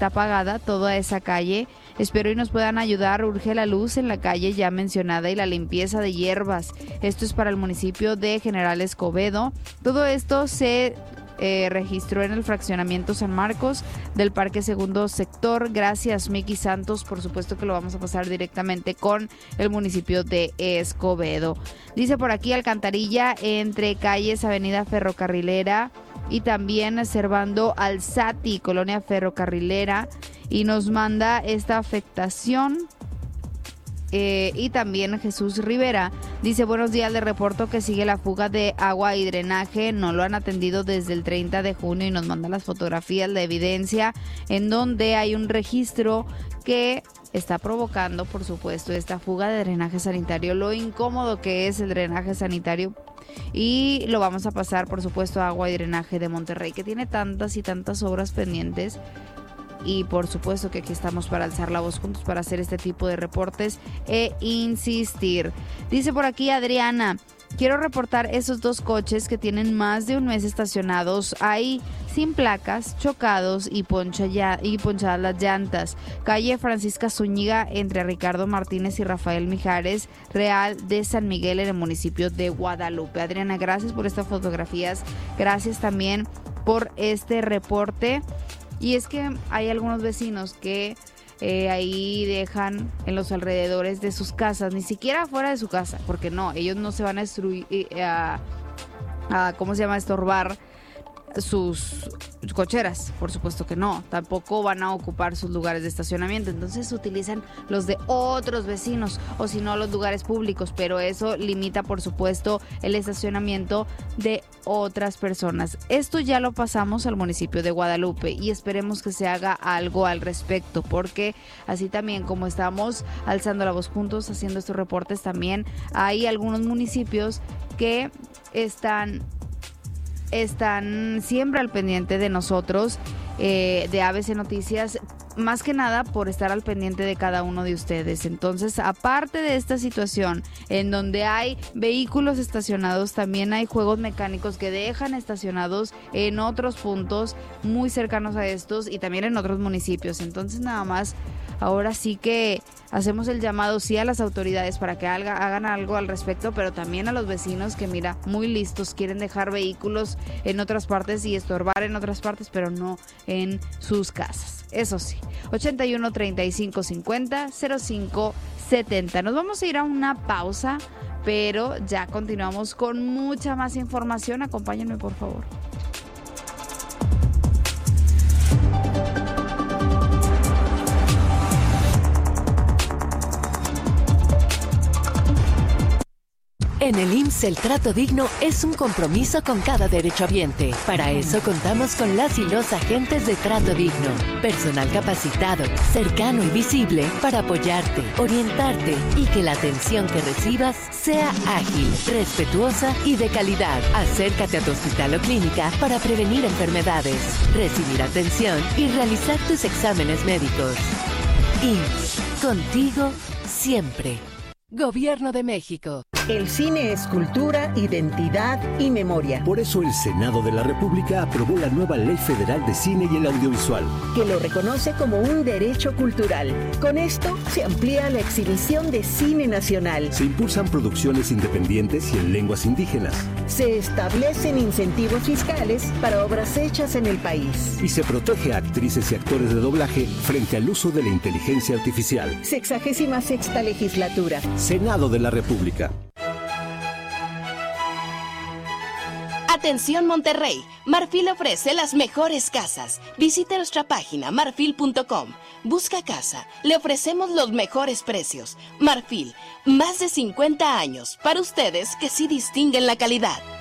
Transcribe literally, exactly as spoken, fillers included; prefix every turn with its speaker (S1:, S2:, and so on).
S1: está apagada toda esa calle. Espero y nos puedan ayudar. Urge la luz en la calle ya mencionada y la limpieza de hierbas. Esto es para el municipio de General Escobedo. Todo esto se eh, registró en el fraccionamiento San Marcos del Parque Segundo Sector. Gracias, Miki Santos. Por supuesto que lo vamos a pasar directamente con el municipio de Escobedo. Dice por aquí alcantarilla entre calles Avenida Ferrocarrilera y también Servando Alzati, Colonia Ferrocarrilera, y nos manda esta afectación. Eh, y también Jesús Rivera dice: buenos días, le reporto que sigue la fuga de agua y drenaje, no lo han atendido desde el treinta de junio, y nos manda las fotografías, la evidencia en donde hay un registro que está provocando, por supuesto, esta fuga de drenaje sanitario, lo incómodo que es el drenaje sanitario. Y lo vamos a pasar, por supuesto, a Agua y Drenaje de Monterrey, que tiene tantas y tantas obras pendientes. Y por supuesto que aquí estamos para alzar la voz juntos, para hacer este tipo de reportes e insistir. Dice por aquí Adriana: quiero reportar esos dos coches que tienen más de un mes estacionados ahí, sin placas, chocados y, poncha ya, y ponchadas las llantas. Calle Francisca Zúñiga, entre Ricardo Martínez y Rafael Mijares, Real de San Miguel, en el municipio de Guadalupe. Adriana, gracias por estas fotografías, gracias también por este reporte. Y es que hay algunos vecinos que eh, ahí dejan en los alrededores de sus casas, ni siquiera fuera de su casa, porque no, ellos no se van a destruir, eh, a, a, ¿cómo se llama?, estorbar sus cocheras, por supuesto que no, tampoco van a ocupar sus lugares de estacionamiento, entonces utilizan los de otros vecinos o si no los lugares públicos, pero eso limita, por supuesto, el estacionamiento de otras personas. Esto ya lo pasamos al municipio de Guadalupe y esperemos que se haga algo al respecto, porque así también como estamos alzando la voz juntos haciendo estos reportes, también hay algunos municipios que están están siempre al pendiente de nosotros, eh, de A B C Noticias, más que nada por estar al pendiente de cada uno de ustedes. Entonces, aparte de esta situación en donde hay vehículos estacionados, también hay juegos mecánicos que dejan estacionados en otros puntos muy cercanos a estos y también en otros municipios. Entonces, nada más, ahora sí que hacemos el llamado sí a las autoridades para que haga, hagan algo al respecto, pero también a los vecinos que, mira, muy listos, quieren dejar vehículos en otras partes y estorbar en otras partes, pero no en sus casas. Eso sí, ochenta y uno, treinta y cinco, cincuenta, cero cinco, setenta. Nos vamos a ir a una pausa, pero ya continuamos con mucha más información. Acompáñenme, por favor.
S2: En el I M S S el trato digno es un compromiso con cada derechohabiente. Para eso contamos con las y los agentes de Trato Digno. Personal capacitado, cercano y visible para apoyarte, orientarte y que la atención que recibas sea ágil, respetuosa y de calidad. Acércate a tu hospital o clínica para prevenir enfermedades, recibir atención y realizar tus exámenes médicos. I M S S, contigo siempre. Gobierno de México.
S3: El cine es cultura, identidad y memoria.
S4: Por eso el Senado de la República aprobó la nueva Ley Federal de Cine y el Audiovisual,
S3: que lo reconoce como un derecho cultural. Con esto se amplía la exhibición de cine nacional.
S4: Se impulsan producciones independientes y en lenguas indígenas.
S3: Se establecen incentivos fiscales para obras hechas en el país.
S4: Y se protege a actrices y actores de doblaje frente al uso de la inteligencia artificial.
S3: Sexagésima sexta legislatura.
S4: Senado de la República.
S5: Atención Monterrey, Marfil ofrece las mejores casas. Visite nuestra página marfil punto com. Busca casa, le ofrecemos los mejores precios. Marfil, más de cincuenta años, para ustedes que sí distinguen la calidad.